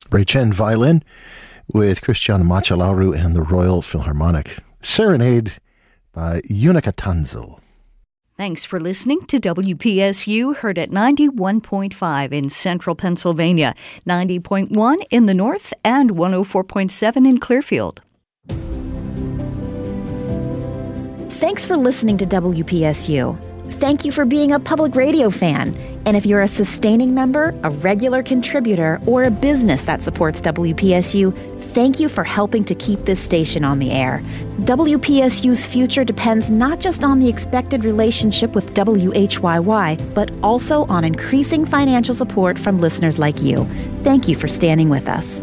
Ray Chen, violin, with Christian Machalaru and the Royal Philharmonic. Serenade by Unica Tanzel. Thanks for listening to WPSU, heard at 91.5 in central Pennsylvania, 90.1 in the north, and 104.7 in Clearfield. Thanks for listening to WPSU. Thank you for being a public radio fan. And if you're a sustaining member, a regular contributor, or a business that supports WPSU, thank you for helping to keep this station on the air. WPSU's future depends not just on the expected relationship with WHYY, but also on increasing financial support from listeners like you. Thank you for standing with us.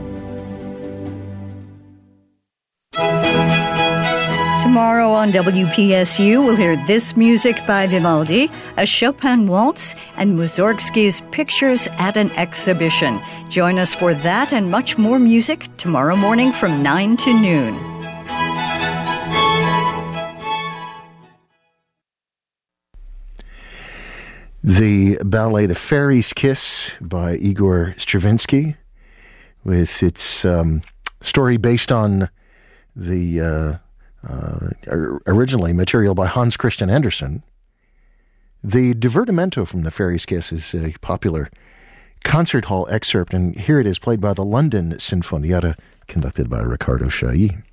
Tomorrow on WPSU, we'll hear This Music by Vivaldi, a Chopin waltz, and Mussorgsky's Pictures at an Exhibition. Join us for that and much more music tomorrow morning from 9 to noon. The ballet The Fairy's Kiss by Igor Stravinsky, with its story based on the originally material by Hans Christian Andersen. The divertimento from The Fairy's Kiss is a popular concert hall excerpt, and here it is played by the London Sinfonietta, conducted by Riccardo Chailly.